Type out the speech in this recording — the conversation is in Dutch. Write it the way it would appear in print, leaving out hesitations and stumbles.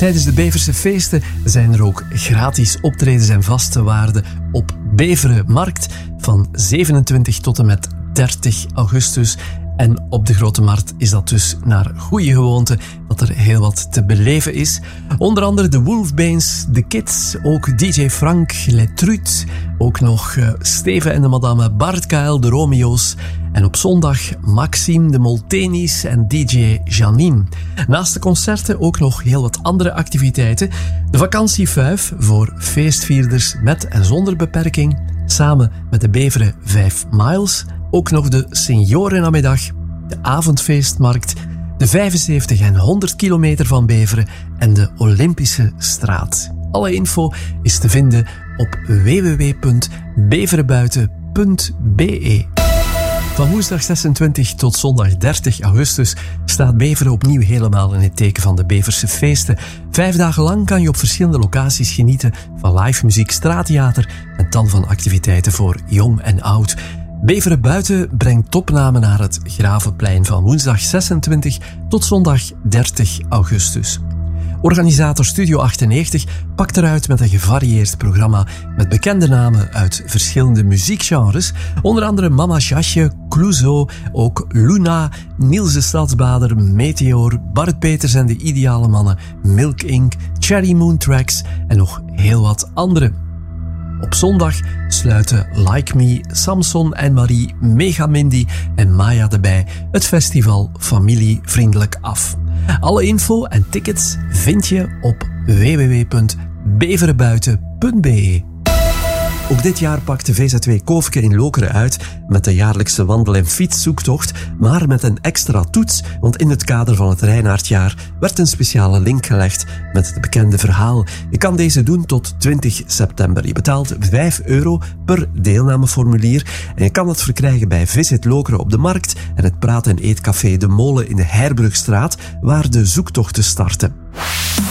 Tijdens de Beverse feesten zijn er ook gratis optredens en vaste waarden op Beveren Markt van 27 tot en met 30 augustus. En op de Grote Markt is dat dus naar goede gewoonte dat er heel wat te beleven is. Onder andere de Wolfbanes, de Kids, ook DJ Frank, Les Trucs, ook nog Steven en de Madame, Bart KL, de Romeo's. En op zondag Maxime, de Moltenis en DJ Janine. Naast de concerten ook nog heel wat andere activiteiten. De vakantiefuif voor feestvierders met en zonder beperking. Samen met de Beveren 5 Miles. Ook nog de Seniorennamiddag, de avondfeestmarkt, de 75 en 100 kilometer van Beveren en de Olympische straat. Alle info is te vinden op www.beverenbuiten.be. Van woensdag 26 tot zondag 30 augustus staat Beveren opnieuw helemaal in het teken van de Beverse feesten. 5 dagen lang kan je op verschillende locaties genieten van live muziek, straattheater en tal van activiteiten voor jong en oud. Beveren Buiten brengt topnamen naar het Gravenplein van woensdag 26 tot zondag 30 augustus. Organisator Studio 98 pakt eruit met een gevarieerd programma met bekende namen uit verschillende muziekgenres. Onder andere Mama Jasje, Clouseau, ook Luna, Niels de Stadsbader, Meteor, Bart Peters en de Ideale Mannen, Milk Inc., Cherry Moon Tracks en nog heel wat andere. Op zondag sluiten Like Me, Samson en Marie, Mega Mindy en Maya erbij het festival familievriendelijk af. Alle info en tickets vind je op www.beverenbuiten.be. Ook dit jaar pakt de VZW Koofke in Lokeren uit met de jaarlijkse wandel- en fietszoektocht, maar met een extra toets, want in het kader van het Reinaardjaar werd een speciale link gelegd met het bekende verhaal. Je kan deze doen tot 20 september. Je betaalt €5 per deelnameformulier en je kan dat verkrijgen bij Visit Lokeren op de Markt en het praat- en eetcafé De Molen in de Heirbrugstraat, waar de zoektochten starten.